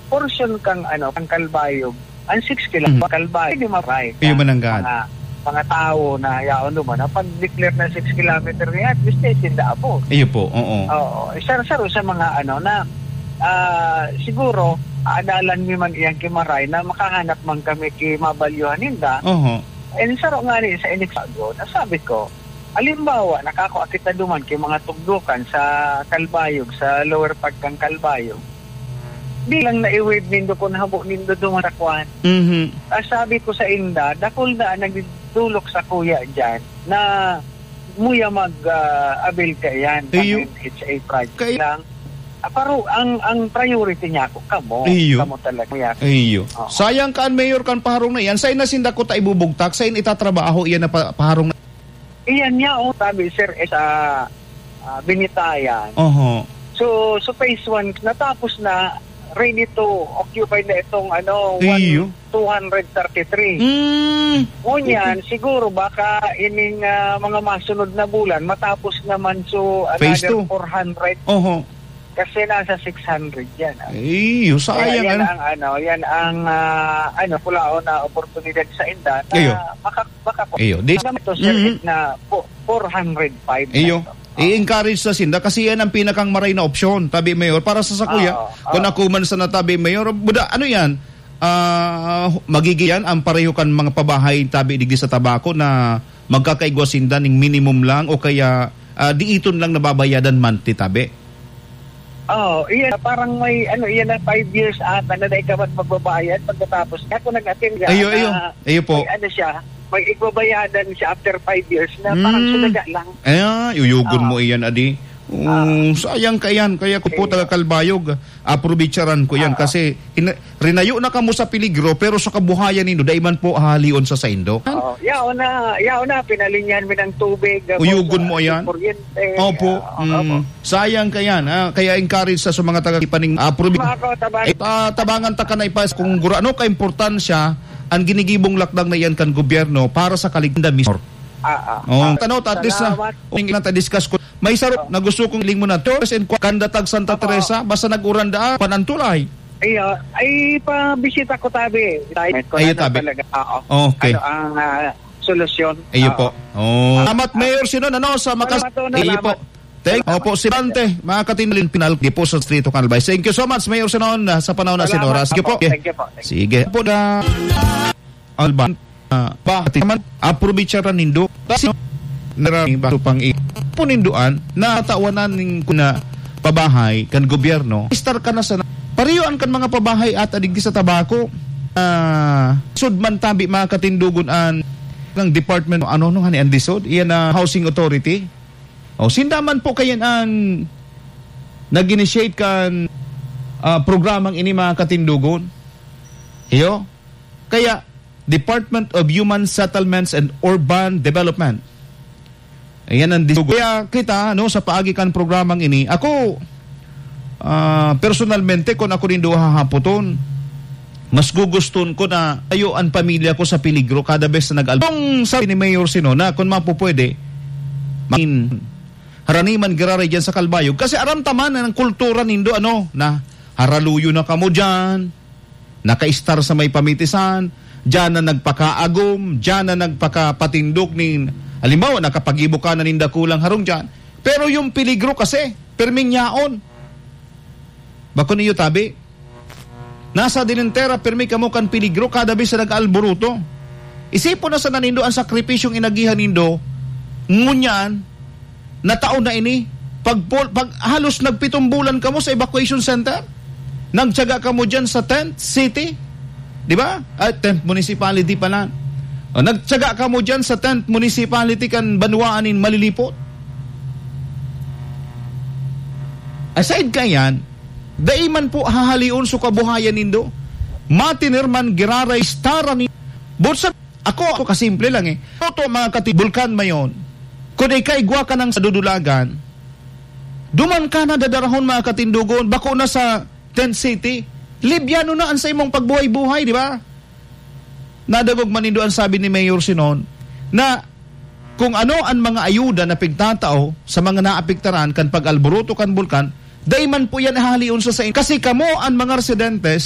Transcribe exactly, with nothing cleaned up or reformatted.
portion kang ano, kang Kalbayog, ang six kilometers, mm-hmm. Kalbayog, hindi maray. Iyo mananggan. Mga, mga tao na yaon naman, na pag-declare na six kilometers niya, at least tinda po. Iyo po, oo. Oo. Isa-saro sa mga ano na, uh, siguro, aadalan mi man iyang kimaray na makahanap man kami ki mabalyuhan ninda. Oo. And saro nga ni sa inexago, nasabi ko, alimbawa, nakakuakita duman kay mga tugdukan sa Kalbayog, sa lower part kang Kalbayog. Bilang na-i-wave nindo kung habo nindo dumarakwan. Mm-hmm. Uh, sabi ko sa inda, dakol na nagdulok sa kuya dyan na muya mag-avail uh, ka yan sa N H A project Kay- lang. Uh, pero ang ang priority niya ako, kamo. Iyo. Kamo talaga. Iyo. Oh. Sayang kan mayor kan paharong na yan. Sa'yo na sinda ko ta ibubugtak. Sa'yo itatrabaho iyan na paharong na. Iyan niya, oh, sabi sir, eh, sa uh, Binitayan. Uh-huh. So, so phase one, natapos na, ready to occupy na itong ano, two hundred thirty-three. Mm. Ngunyan, siguro baka ining uh, mga masunod na bulan, matapos naman so another four hundred. Uh-huh. Kasi nasa six hundred yan. Iyo, sayang. Kaya yan ano? ang ano, yan ang uh, ano, pulao na oportunidad sa inda na Iyo. maka, maka Iyo. This, ito sir, mm-hmm. na four hundred five. Iyo. I-encourage sa sinda kasi yan ang pinakang maray na opsyon, tabi mayor, para sa sakuya. Oh, oh. Kung nakuman sa natabi mayor, buda, ano yan? Uh, magiging yan ang pareho kan mga pabahay tabi digdi sa tabako na magkakaigwa sinda ng minimum lang o kaya uh, diiton lang nababayadan monthly tabi. Oh, iyan parang may ano iyan na five years ata na naikabat magbabayad pagkatapos ako nag-attend ka. Ayo, ayo. Ayo po. May, ano siya, may igbabayadan siya after five years na parang mm. sulaga lang. Ay, uyugon oh. mo iyan, adi. Um, uh, sayang ka yan. Kaya ko po taga Kalbayog, aprobitsaran ko yan. Uh, kasi in, rinayo na ka mo sa peligro pero sa kabuhayan nindo, daiman po halion sa saindo. Oh, yao na, yao na, pinalinyan mo ng tubig. Uyugon mo yan. Kuryente. Opo. Uh, um, opo. Sayang ka yan. Ha? Kaya encourage sa, sa mga taga-ipaning aprobitsaran. Tabang. Eh, uh, tabangan ta ka na ipas kung gura, ano ka-importansya ang ginigibong lakdang na yan kan gobyerno para sa kaligtasan mismo. Ah, ah, oh, ah, tanaw ta at least na kung na-discuss ko may sarap oh. na gusto kong ling mo na to and kandatag Santa oh, Teresa basta nag-uranda panantulay ay uh, ay pabisita ko tabi ay tabi talaga oo okay ano ang uh, solusyon ayo po oh salamat Mayor Sinon ano sa makas ayo po thank opo si Bante mga katinlin pinal di po sa Street Calbay thank you so much Mayor Sinon sa panahon na sinoras sige po thank you po sige po na Alban Uh, bakit naman aprobitsaran nindo kasi narami baso pang ipuninduan na tawanan ng kuna pabahay kan gobyerno istar ka na sa pariyuan kan mga pabahay at adigdi sa tabako uh, sudman tabi mga katindugon an ng department ano no hani andisod iyan na uh, housing authority o sindaman po kayan an nag-initiate kan uh, programang ini mga katindugon iyo kaya Department of Human Settlements and Urban Development. Ayan ang disugo. Kaya kita, no, sa paagikan programang ini, ako, uh, personalmente, kung ako rin doon hahaputon, mas gugustun ko na tayo ang pamilya ko sa peligro kada bes na nag-albo. Kung sabi ni Mayor Sino na kung mapupwede, makin haraniman giraray dyan sa Kalbayog. Kasi aram taman na ng kultura nindo, ano, na haraluyo na kamo dyan, naka-star sa may pamitisan, diyan na nagpakaagom, diyan na nagpakapatindok ni halimbawa nakapagibo ka na ninda kulang harong diyan. Pero yung peligro kasi perming yaon. Bako niyo tabi. Nasa dinentera permi kamo kan peligro kada bis sa nag-alboruto. Isipon na sa nanindo ang sakripisyong inagihan nindo. Ngunyan na taon na ini pag, pag halos nagpitong bulan kamo sa evacuation center. Nagtiyaga kamo diyan sa tent city. Di ba? At tent municipality pala. O, nagtsaga ka mo dyan sa tent municipality kan banwaanin malilipot. Aside ka yan, daiman po hahalion so kabuhayan nindo. Matinirman giraray stara ni Bursa. Ako, ako kasimple lang eh. Ito mga katibulkan mayon. Kung ikaigwa ka ng sa dudulagan, duman ka na dadarahon mga katindugon, bako na sa tent city. Libyano na ang sa imong pagbuhay-buhay, di ba? Nadagog manindo ang sabi ni Mayor Sinon na kung ano ang mga ayuda na pigtatao sa mga naapektaran kan pag-alboruto kan bulkan, dayman po yan haliun sa sa kasi kamo ang mga residentes